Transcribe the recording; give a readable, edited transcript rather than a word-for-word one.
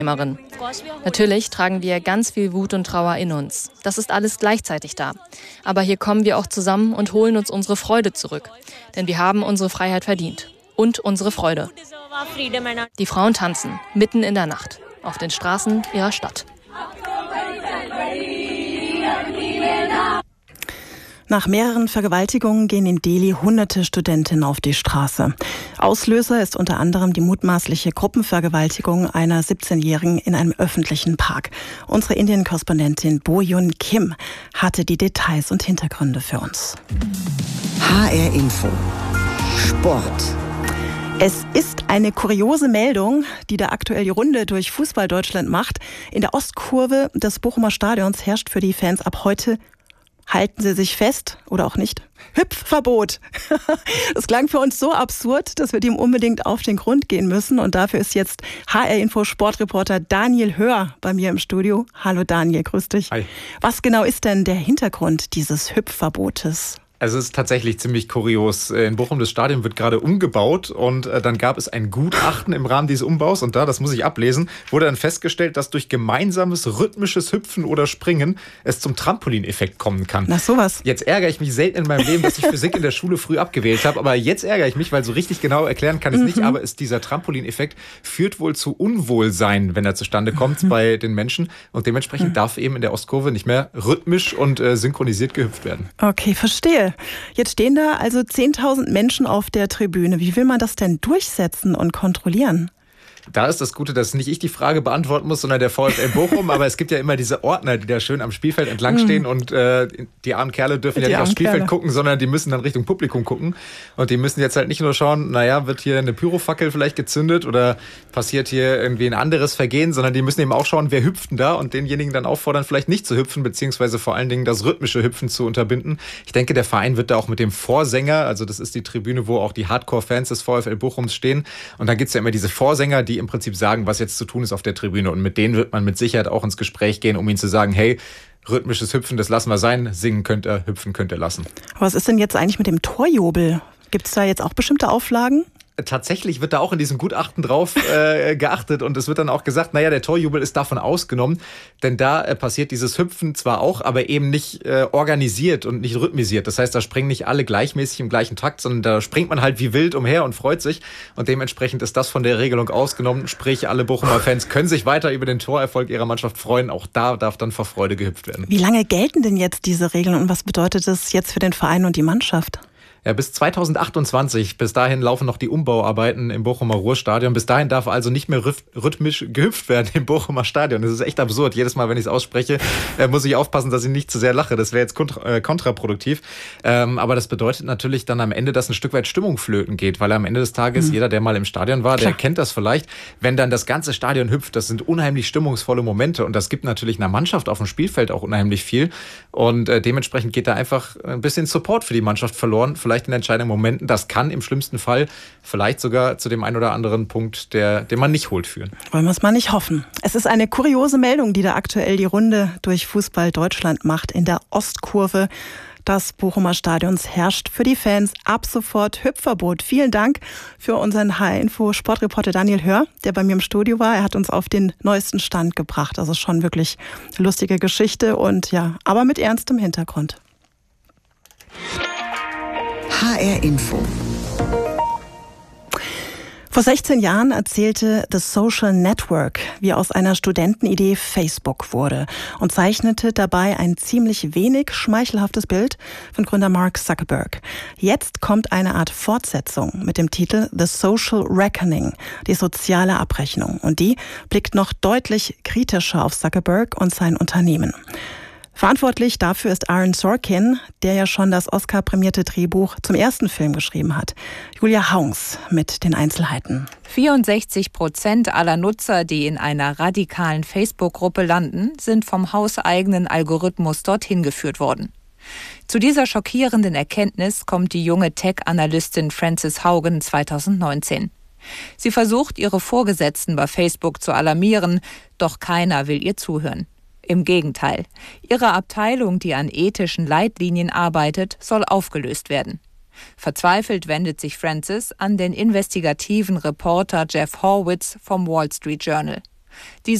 Natürlich tragen wir ganz viel Wut und Trauer in uns. Das ist alles gleichzeitig da. Aber hier kommen wir auch zusammen und holen uns unsere Freude zurück. Denn wir haben unsere Freiheit verdient. Und unsere Freude. Die Frauen tanzen, mitten in der Nacht, auf den Straßen ihrer Stadt. Nach mehreren Vergewaltigungen gehen in Delhi hunderte Studentinnen auf die Straße. Auslöser ist unter anderem die mutmaßliche Gruppenvergewaltigung einer 17-Jährigen in einem öffentlichen Park. Unsere Indien-Korrespondentin Bo-Yun Kim hatte die Details und Hintergründe für uns. HR Info. Sport. Es ist eine kuriose Meldung, die da aktuell die Runde durch Fußball-Deutschland macht. In der Ostkurve des Bochumer Stadions herrscht für die Fans ab heute, halten Sie sich fest oder auch nicht, Hüpfverbot. Das klang für uns so absurd, dass wir dem unbedingt auf den Grund gehen müssen. Und dafür ist jetzt HR-Info-Sportreporter Daniel Hör bei mir im Studio. Hallo Daniel, grüß dich. Hi. Was genau ist denn der Hintergrund dieses Hüpfverbotes? Also es ist tatsächlich ziemlich kurios. In Bochum, das Stadion wird gerade umgebaut und dann gab es ein Gutachten im Rahmen dieses Umbaus und da, das muss ich ablesen, wurde dann festgestellt, dass durch gemeinsames rhythmisches Hüpfen oder Springen es zum Trampolineffekt kommen kann. Na sowas. Jetzt ärgere ich mich selten in meinem Leben, dass ich Physik in der Schule früh abgewählt habe, aber jetzt ärgere ich mich, weil so richtig genau erklären kann ich es nicht, aber dieser Trampolineffekt führt wohl zu Unwohlsein, wenn er zustande kommt bei den Menschen und dementsprechend darf eben in der Ostkurve nicht mehr rhythmisch und synchronisiert gehüpft werden. Okay, verstehe. Jetzt stehen da also 10.000 Menschen auf der Tribüne. Wie will man das denn durchsetzen und kontrollieren? Da ist das Gute, dass nicht ich die Frage beantworten muss, sondern der VfL Bochum. Aber es gibt ja immer diese Ordner, die da schön am Spielfeld entlang stehen. Und die armen Kerle dürfen ja nicht aufs Spielfeld gucken, sondern die müssen dann Richtung Publikum gucken. Und die müssen jetzt halt nicht nur schauen, naja, wird hier eine Pyrofackel vielleicht gezündet oder passiert hier irgendwie ein anderes Vergehen, sondern die müssen eben auch schauen, wer hüpft denn da und denjenigen dann auffordern, vielleicht nicht zu hüpfen, beziehungsweise vor allen Dingen das rhythmische Hüpfen zu unterbinden. Ich denke, der Verein wird da auch mit dem Vorsänger, also das ist die Tribüne, wo auch die Hardcore-Fans des VfL Bochums stehen. Und dann gibt's ja immer diese Vorsänger, die im Prinzip sagen, was jetzt zu tun ist auf der Tribüne. Und mit denen wird man mit Sicherheit auch ins Gespräch gehen, um ihnen zu sagen, hey, rhythmisches Hüpfen, das lassen wir sein, singen könnt ihr, hüpfen könnt ihr lassen. Was ist denn jetzt eigentlich mit dem Torjubel? Gibt es da jetzt auch bestimmte Auflagen? Tatsächlich wird da auch in diesem Gutachten drauf geachtet und es wird dann auch gesagt, naja, der Torjubel ist davon ausgenommen, denn da passiert dieses Hüpfen zwar auch, aber eben nicht organisiert und nicht rhythmisiert. Das heißt, da springen nicht alle gleichmäßig im gleichen Takt, sondern da springt man halt wie wild umher und freut sich und dementsprechend ist das von der Regelung ausgenommen. Sprich, alle Bochumer Fans können sich weiter über den Torerfolg ihrer Mannschaft freuen. Auch da darf dann vor Freude gehüpft werden. Wie lange gelten denn jetzt diese Regeln und was bedeutet das jetzt für den Verein und die Mannschaft? Ja, bis 2028. Bis dahin laufen noch die Umbauarbeiten im Bochumer Ruhrstadion. Bis dahin darf also nicht mehr rhythmisch gehüpft werden im Bochumer Stadion. Das ist echt absurd. Jedes Mal, wenn ich es ausspreche, muss ich aufpassen, dass ich nicht zu sehr lache. Das wäre jetzt kontraproduktiv. Aber das bedeutet natürlich dann am Ende, dass ein Stück weit Stimmung flöten geht. Weil am Ende des Tages, jeder, der mal im Stadion war, der kennt das vielleicht. Wenn dann das ganze Stadion hüpft, das sind unheimlich stimmungsvolle Momente. Und das gibt natürlich einer Mannschaft auf dem Spielfeld auch unheimlich viel. Und dementsprechend geht da einfach ein bisschen Support für die Mannschaft verloren. Vielleicht in entscheidenden Momenten. Das kann im schlimmsten Fall vielleicht sogar zu dem einen oder anderen Punkt, den man nicht holt, führen. Wollen wir es mal nicht hoffen. Es ist eine kuriose Meldung, die da aktuell die Runde durch Fußball Deutschland macht. In der Ostkurve des Bochumer Stadions herrscht für die Fans ab sofort Hüpfverbot. Vielen Dank für unseren HR-Info-Sportreporter Daniel Hör, der bei mir im Studio war. Er hat uns auf den neuesten Stand gebracht. Also schon wirklich eine lustige Geschichte und ja, aber mit ernstem Hintergrund. HR Info. Vor 16 Jahren erzählte The Social Network, wie aus einer Studentenidee Facebook wurde und zeichnete dabei ein ziemlich wenig schmeichelhaftes Bild von Gründer Mark Zuckerberg. Jetzt kommt eine Art Fortsetzung mit dem Titel The Social Reckoning, die soziale Abrechnung. Und die blickt noch deutlich kritischer auf Zuckerberg und sein Unternehmen. Verantwortlich dafür ist Aaron Sorkin, der ja schon das Oscar-prämierte Drehbuch zum ersten Film geschrieben hat. Julia Haungs mit den Einzelheiten. 64% aller Nutzer, die in einer radikalen Facebook-Gruppe landen, sind vom hauseigenen Algorithmus dorthin geführt worden. Zu dieser schockierenden Erkenntnis kommt die junge Tech-Analystin Frances Haugen 2019. Sie versucht, ihre Vorgesetzten bei Facebook zu alarmieren, doch keiner will ihr zuhören. Im Gegenteil, ihre Abteilung, die an ethischen Leitlinien arbeitet, soll aufgelöst werden. Verzweifelt wendet sich Frances an den investigativen Reporter Jeff Horwitz vom Wall Street Journal. Die